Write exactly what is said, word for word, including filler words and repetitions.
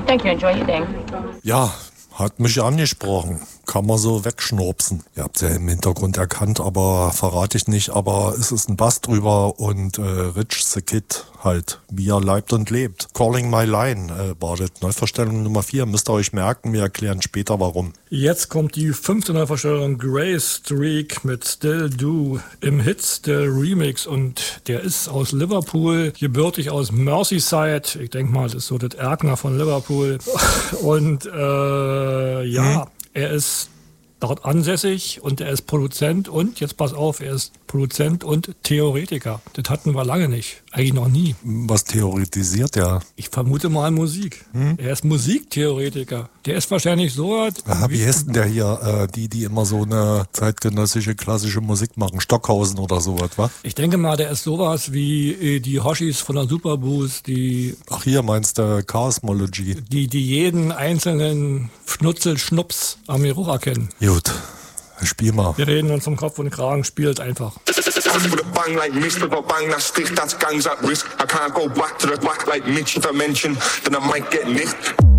Thank you. Enjoy your day. Ja, hat mich angesprochen. Kann man so wegschnurpsen. Ihr habt es ja im Hintergrund erkannt, aber verrate ich nicht. Aber es ist ein Bass drüber und äh, Rich the Kid halt, wie er leibt und lebt. Calling My Line äh, war das Neuverstellung Nummer vier. Müsst ihr euch merken, wir erklären später warum. Jetzt kommt die fünfte Neuverstellung Grace Streak mit Still Do im Hits der Remix und der ist aus Liverpool, gebürtig aus Merseyside. Ich denke mal, das ist so das Erkner von Liverpool. Und äh, ja, hm. er ist dort ansässig und er ist Produzent und, jetzt pass auf, er ist Produzent und Theoretiker. Das hatten wir lange nicht, eigentlich noch nie. Was theoretisiert er? Ich vermute mal Musik. Hm? Er ist Musiktheoretiker. Der ist wahrscheinlich so... Aha, wie heißt denn der hier, äh, die, die immer so eine zeitgenössische klassische Musik machen? Stockhausen oder sowas, wa? Ich denke mal, der ist sowas wie äh, die Hoshis von der Superboost, die... Ach hier, meinst du Chaosmology? Die, die jeden einzelnen Schnutzel-Schnups am Geruch erkennen. Gut, spiel mal. Wir reden uns vom Kopf und Kragen, spielt einfach. With a bang like mist, with a bang that stick, that's gangs at risk. I can't go back to the back like Mitch if I mention, then I might get nicked.